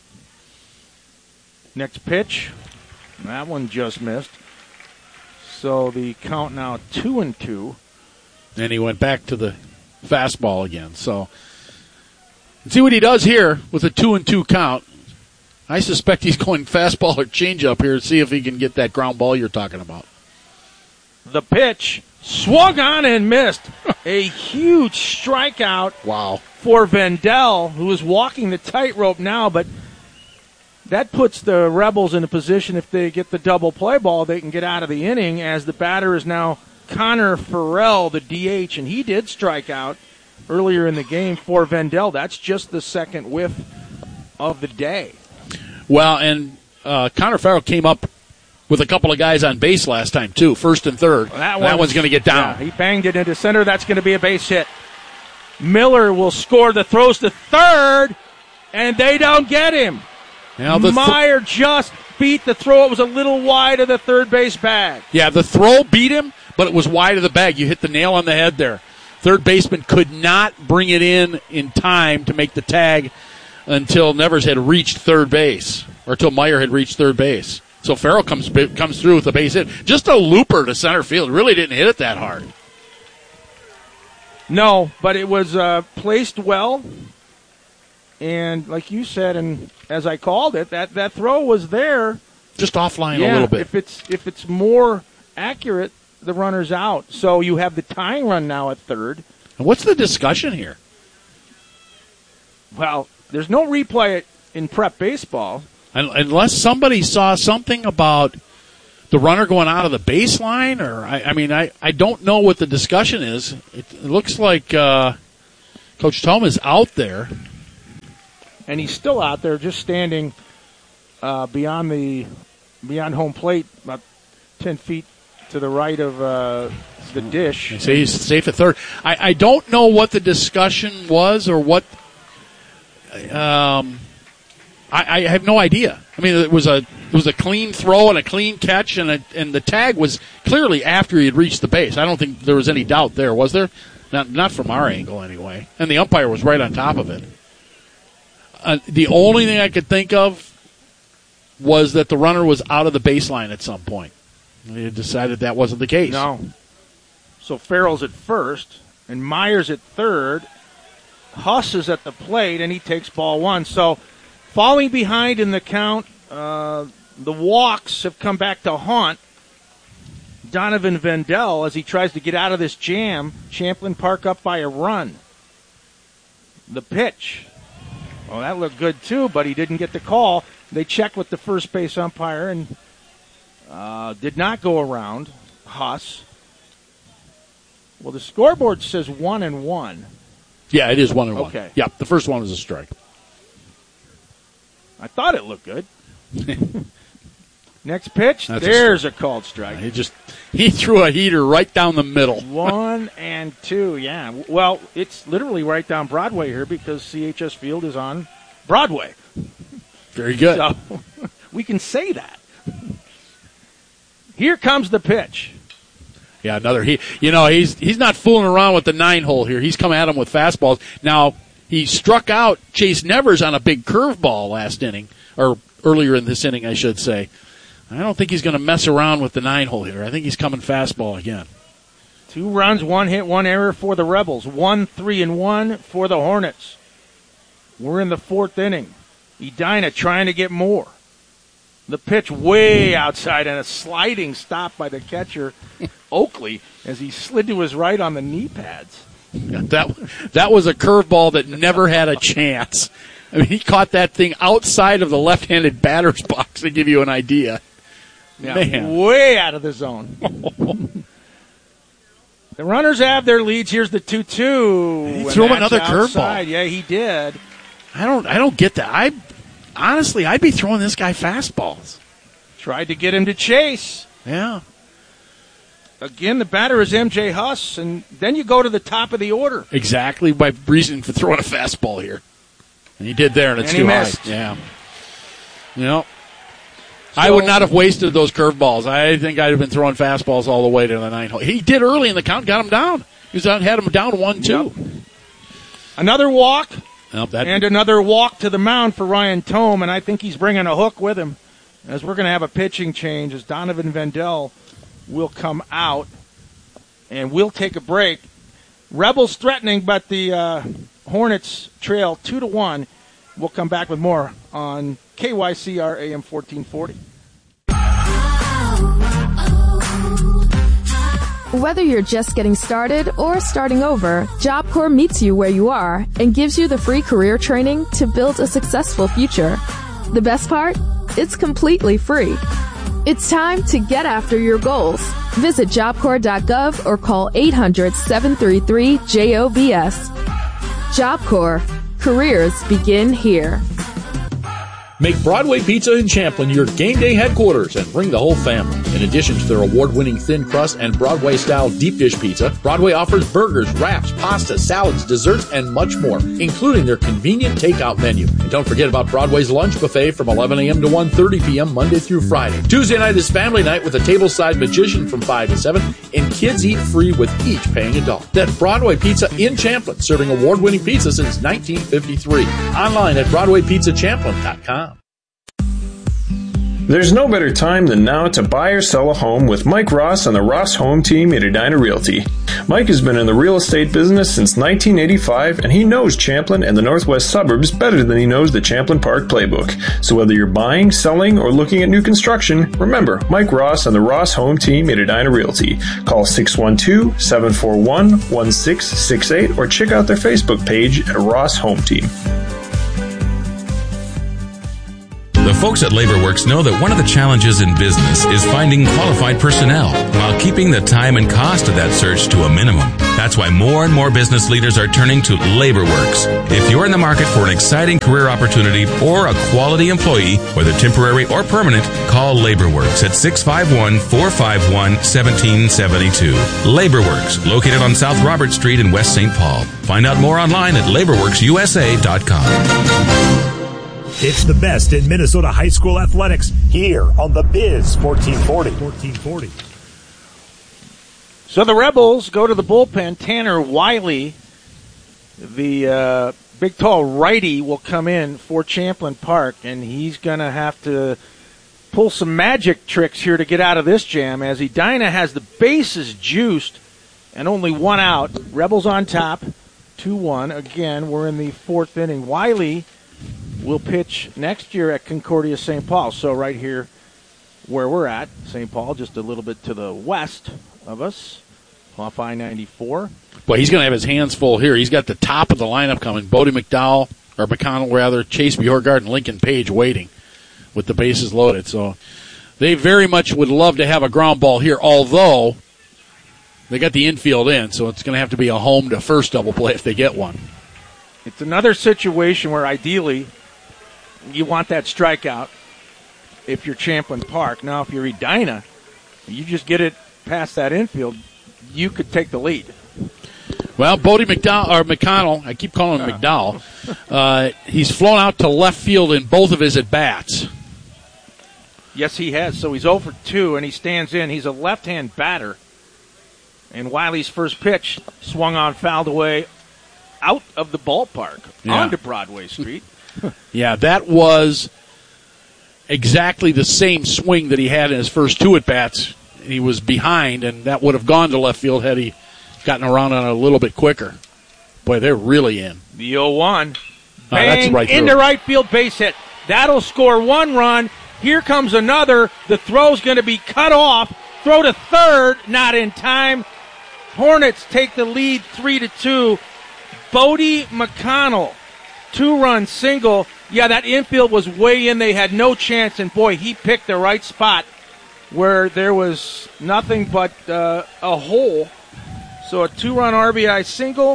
Next pitch, that one just missed. So the count now 2-2. And he went back to the fastball again. So let's see what he does here with a 2-2 count. I suspect he's going fastball or changeup here to see if he can get that ground ball you're talking about. The pitch swung on and missed. A huge strikeout. Wow. For Vendel, who is walking the tightrope now, but that puts the Rebels in a position, if they get the double play ball, they can get out of the inning, as the batter is now Connor Farrell, the DH, and he did strike out earlier in the game for Vendel. That's just the second whiff of the day. Well, and Connor Farrell came up with a couple of guys on base last time, too, first and third. That one's going to get down. Yeah, he banged it into center. That's going to be a base hit. Miller will score the throws to third, and they don't get him. Now Meyer just beat the throw. It was a little wide of the third base bag. Yeah, the throw beat him, but it was wide of the bag. You hit the nail on the head there. Third baseman could not bring it in time to make the tag until Nevers had reached third base, or until Meyer had reached third base. So Farrell comes through with a base hit. Just a looper to center field. Really didn't hit it that hard. No, but it was placed well. And like you said, and as I called it, that throw was there. Just offline a little bit. If it's more accurate, the runner's out. So you have the tying run now at third. And what's the discussion here? Well, there's no replay in prep baseball. Unless somebody saw something about the runner going out of the baseline, or I don't know what the discussion is. It looks like Coach Thome is out there. And he's still out there, just standing beyond home plate, about 10 feet to the right of the dish. So he's safe at third. I don't know what the discussion was or what. I have no idea. I mean, it was a clean throw and a clean catch, and the tag was clearly after he had reached the base. I don't think there was any doubt there, was there? Not from our angle, anyway. And the umpire was right on top of it. The only thing I could think of was that the runner was out of the baseline at some point. They decided that wasn't the case. No. So Farrell's at first, and Myers at third. Huss is at the plate, and he takes ball one. So falling behind in the count, the walks have come back to haunt Donovan Vendel as he tries to get out of this jam. Champlin Park up by a run. The pitch. Oh, that looked good too, but he didn't get the call. They checked with the first base umpire and did not go around Huss. Well, the scoreboard says 1-1. Yeah, it is 1-1. Okay. Yeah, the first one was a strike. I thought it looked good. Next pitch, there's a called strike. He threw a heater right down the middle. 1-2, yeah. Well, it's literally right down Broadway here because CHS Field is on Broadway. Very good. So we can say that. Here comes the pitch. Yeah, another he's not fooling around with the 9-hole here. He's come at him with fastballs. Now, he struck out Chase Nevers on a big curveball last inning, or earlier in this inning, I should say. I don't think he's going to mess around with the 9-hole here. I think he's coming fastball again. 2 runs, 1 hit, 1 error for the Rebels. 1-3-1 for the Hornets. We're in the 4th inning. Edina trying to get more. The pitch way outside and a sliding stop by the catcher, Oakley, as he slid to his right on the knee pads. That was a curveball that never had a chance. I mean, he caught that thing outside of the left-handed batter's box to give you an idea. Yeah, Man. Way out of the zone. The runners have their leads. Here's the 2-2. He threw him another curveball. Yeah, he did. I don't get that. Honestly, I'd be throwing this guy fastballs. Tried to get him to chase. Yeah. Again, the batter is M.J. Huss, and then you go to the top of the order. Exactly my reason for throwing a fastball here. And he did there, and it's too high. Yeah. So, I would not have wasted those curveballs. I think I'd have been throwing fastballs all the way to the 9-hole. He did early in the count, got him down. Had him down 1-2. Yep. Another walk. And another walk to the mound for Ryan Thome, and I think he's bringing a hook with him as we're going to have a pitching change as Donovan Vendel will come out, and we'll take a break. Rebels threatening, but the Hornets trail 2-1. We'll come back with more on KYCR AM 1440. Whether you're just getting started or starting over, Job Corps meets you where you are and gives you the free career training to build a successful future. The best part? It's completely free. It's time to get after your goals. Visit jobcorps.gov or call 800-733-JOBS. Job Corps. Careers begin here. Make Broadway Pizza in Champlin your game day headquarters and bring the whole family. In addition to their award-winning thin crust and Broadway-style deep dish pizza, Broadway offers burgers, wraps, pasta, salads, desserts, and much more, including their convenient takeout menu. And don't forget about Broadway's lunch buffet from 11 a.m. to 1:30 p.m. Monday through Friday. Tuesday night is family night with a tableside magician from 5 to 7, and kids eat free with each paying adult. That's Broadway Pizza in Champlin, serving award-winning pizza since 1953. Online at BroadwayPizzaChamplin.com. There's no better time than now to buy or sell a home with Mike Ross and the Ross Home Team at Edina Realty. Mike has been in the real estate business since 1985, and he knows Champlin and the northwest suburbs better than he knows the Champlin Park playbook. So whether you're buying, selling, or looking at new construction, remember Mike Ross and the Ross Home Team at Edina Realty. Call 612-741-1668 or check out their Facebook page at Ross Home Team. The The folks at LaborWorks know that one of the challenges in business is finding qualified personnel while keeping the time and cost of that search to a minimum. That's why more and more business leaders are turning to LaborWorks. If you're in the market for an exciting career opportunity or a quality employee, whether temporary or permanent, call LaborWorks at 651-451-1772. LaborWorks, located on South Robert Street in West St. Paul. Find out more online at laborworksusa.com. It's the best in Minnesota high school athletics here on the Biz 1440. So the Rebels go to the bullpen. Tanner Wiley, the big tall righty, will come in for Champlin Park, and he's going to have to pull some magic tricks here to get out of this jam, as Edina has the bases juiced and only one out. Rebels on top, 2-1. Again, we're in the fourth inning. Wiley will pitch next year at Concordia St. Paul. So right here where we're at, St. Paul, just a little bit to the west of us, off I-94. Boy, he's going to have his hands full here. He's got the top of the lineup coming. Bodie McConnell, Chase Bjorgard, and Lincoln Page waiting with the bases loaded. So they very much would love to have a ground ball here, although they got the infield in, so it's going to have to be a home to first double play if they get one. It's another situation where ideally you want that strikeout if you're Champlin Park. Now, if you're Edina, you just get it past that infield, you could take the lead. Well, Bodie McConnell, I keep calling him McDowell, he's flown out to left field in both of his at-bats. Yes, he has. So he's 0 for 2, and he stands in. He's a left-hand batter. And Wiley's first pitch swung on, fouled away out of the ballpark onto Broadway Street. Yeah, that was exactly the same swing that he had in his first two at-bats. He was behind, and that would have gone to left field had he gotten around on it a little bit quicker. Boy, they're really in. The 0-1. Bang, right into right field, base hit. That'll score one run. Here comes another. The throw's going to be cut off. Throw to third, not in time. Hornets take the lead 3-2. Bodie McConnell, 2-run single. Yeah, that infield was way in. They had no chance, and boy, he picked the right spot where there was nothing but a hole. So a 2-run RBI single.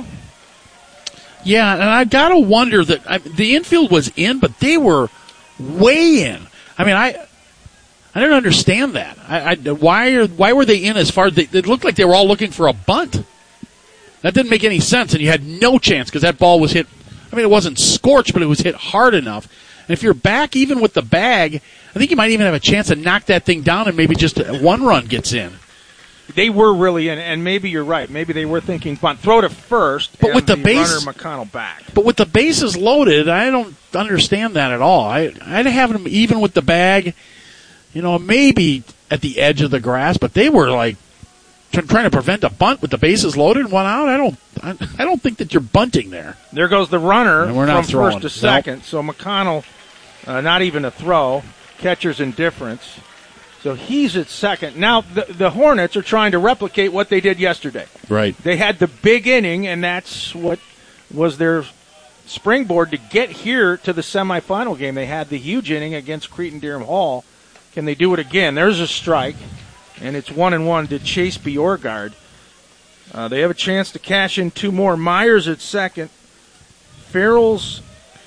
Yeah, and I've got to wonder that the infield was in, but they were way in. I mean, I don't understand that. Why were they in as far as it looked like they were all looking for a bunt? That didn't make any sense, and you had no chance because that ball was hit. I mean, it wasn't scorched, but it was hit hard enough. And if you're back even with the bag, I think you might even have a chance to knock that thing down and maybe just one run gets in. They were really in, and maybe you're right. Maybe they were thinking bunt. Throw to first, but with the runner McConnell back. But with the bases loaded, I don't understand that at all. I'd have them even with the bag, maybe at the edge of the grass, but they were like trying to prevent a bunt with the bases loaded and one out. I don't think that you're bunting there. There goes the runner from throwing. First to second. Nope. So McConnell, not even a throw. Catcher's indifference. So he's at second. Now the Hornets are trying to replicate what they did yesterday. Right. They had the big inning, and that's what was their springboard to get here to the semifinal game. They had the huge inning against Cretin-Derham Hall. Can they do it again? There's a strike, and it's 1-1 to Chase Bjorgard. They have a chance to cash in two more. Myers at second. Farrell's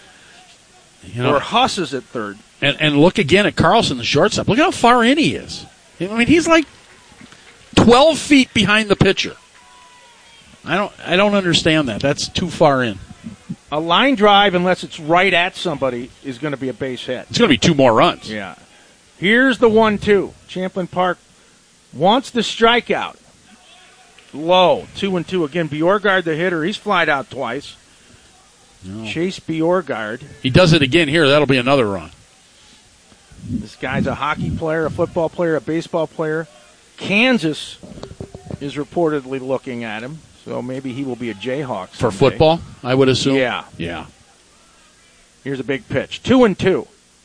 or Huss is at third. And look again at Carlson, the shortstop. Look how far in he is. I mean, he's like 12 feet behind the pitcher. I don't understand that. That's too far in. A line drive, unless it's right at somebody, is going to be a base hit. It's going to be two more runs. Yeah. Here's the 1-2. Champlin Park wants the strikeout. Low. 2-2 again. Bjorgard, the hitter, he's flied out twice. No. Chase Bjorgard. He does it again here. That'll be another run. This guy's a hockey player, a football player, a baseball player. Kansas is reportedly looking at him, so maybe he will be a Jayhawk someday. For football, I would assume? Yeah. Here's a big pitch. 2-2.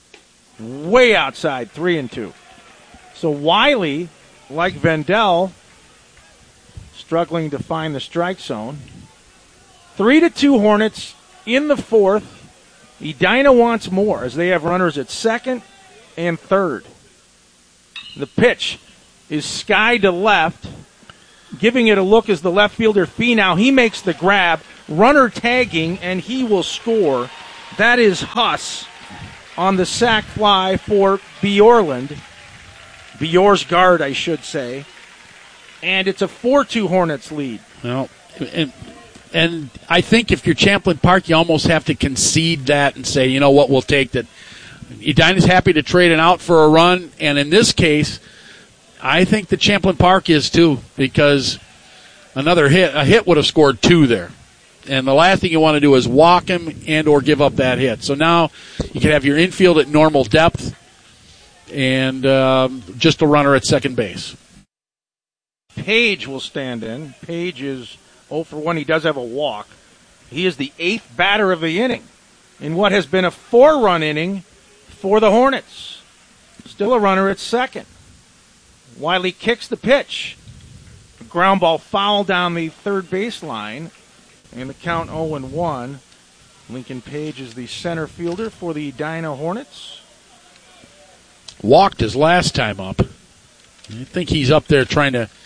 Way outside, 3-2. So Wiley, like Vendel, struggling to find the strike zone. 3-2 Hornets in the fourth. Edina wants more as they have runners at second and third. The pitch is sky to left. Giving it a look is the left fielder, Finau. He makes the grab. Runner tagging, and he will score. That is Huss on the sac fly for Bjorlund. Bjornsgaard, I should say. And it's a 4-2 Hornets lead. Well, and I think if you're Champlin Park, you almost have to concede that and say, you know what, we'll take that. Edina's happy to trade it out for a run, and in this case, I think the Champlin Park is too, because a hit would have scored 2 there. And the last thing you want to do is walk him and or give up that hit. So now you can have your infield at normal depth and just a runner at second base. Page will stand in. Page is 0 for 1. He does have a walk. He is the 8th batter of the inning in what has been a 4-run inning for the Hornets. Still a runner at second. Wiley kicks the pitch. A ground ball foul down the third baseline. And the count 0-1. Lincoln Page is the center fielder for the Edina Hornets. Walked his last time up. I think he's up there trying to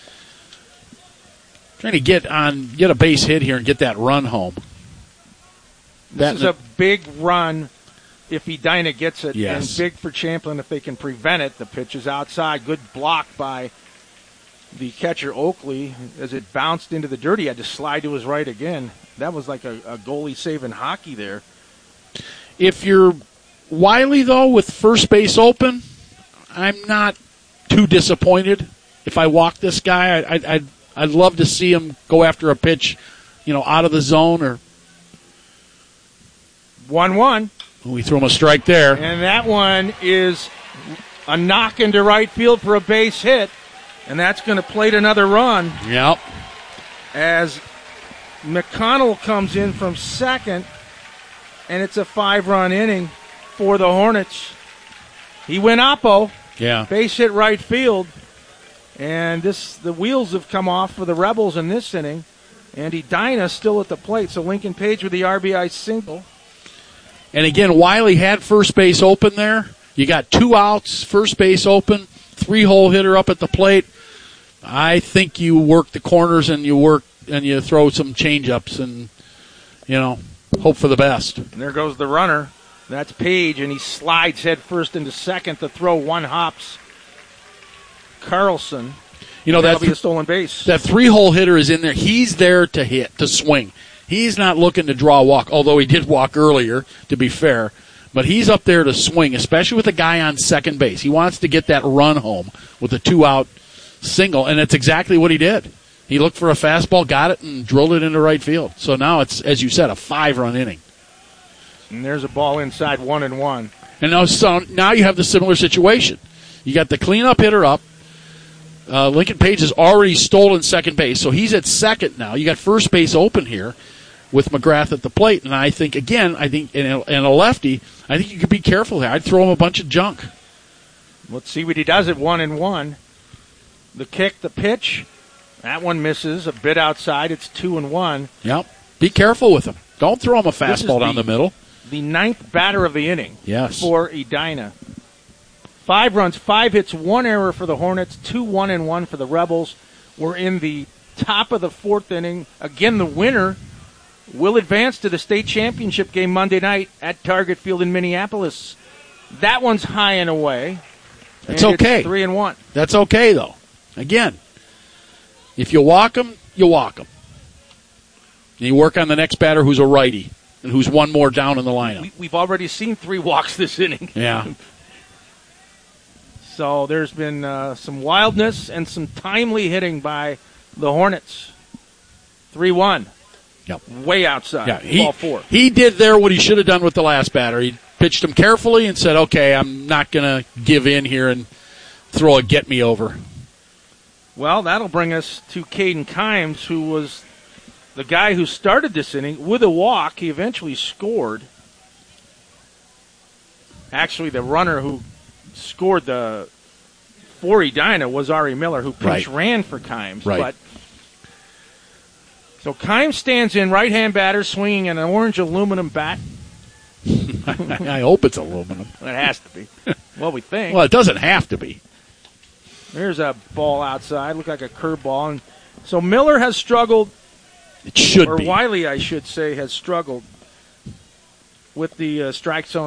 get a base hit here and get that run home. This is a big run if Edina gets it, yes. And big for Champlin if they can prevent it. The pitch is outside. Good block by the catcher Oakley as it bounced into the dirt. He had to slide to his right again. That was like a goalie save in hockey there. If you're Wiley, though, with first base open, I'm not too disappointed. If I walk this guy, I'd love to see him go after a pitch, out of the zone or 1-1. We threw him a strike there. And that one is a knock into right field for a base hit. And that's going to plate another run. Yep. As McConnell comes in from second, and it's a 5-run inning for the Hornets. He went oppo. Yeah. Base hit right field. And the wheels have come off for the Rebels in this inning. And Edina still at the plate. So Lincoln Page with the RBI single. And again, Wiley had first base open there. You got 2 outs, first base open, 3-hole hitter up at the plate. I think you work the corners and you throw some change-ups and, hope for the best. And there goes the runner. That's Page, and he slides head first into second to throw 1 hops. Carlson. That'll be a stolen base. That 3-hole hitter is in there. He's there to hit, to swing. He's not looking to draw a walk, although he did walk earlier, to be fair. But he's up there to swing, especially with a guy on second base. He wants to get that run home with a 2-out single, and that's exactly what he did. He looked for a fastball, got it, and drilled it into right field. So now it's, as you said, a 5-run inning. And there's a ball inside 1-1. And now you have the similar situation. You got the cleanup hitter up. Lincoln Page has already stolen second base, so he's at second now. You got first base open here with McGrath at the plate, and I think in a lefty, I think you could be careful here. I'd throw him a bunch of junk. Let's see what he does at 1-1. The kick, the pitch, that one misses a bit outside. It's 2-1. Yep. Be careful with him. Don't throw him a fastball down the middle. The 9th batter of the inning. Yes. For Edina. 5 runs, 5 hits, 1 error for the Hornets, 2 1-1 for the Rebels. We're in the top of the 4th inning. Again, the winner will advance to the state championship game Monday night at Target Field in Minneapolis. That one's high and away. It's okay. It's 3-1. That's okay, though. Again, if you walk them, you walk them. And you work on the next batter who's a righty and who's one more down in the lineup. We've already seen 3 walks this inning. Yeah. So there's been some wildness and some timely hitting by the Hornets. 3-1. Yep. Way outside. Yeah, ball 4. He did there what he should have done with the last batter. He pitched him carefully and said, okay, I'm not going to give in here and throw a get-me-over. Well, that'll bring us to Caden Kimes, who was the guy who started this inning with a walk. He eventually scored. Actually, the runner who scored for Edina was Ari Miller, who pinch ran for Kimes. Right. But so Kimes stands in, right-hand batter, swinging an orange aluminum bat. I hope it's aluminum. It has to be. Well, we think. Well, it doesn't have to be. There's a ball outside. Looked like a curveball. And so Miller has struggled. It should or be. Wiley, I should say, has struggled with the strike zone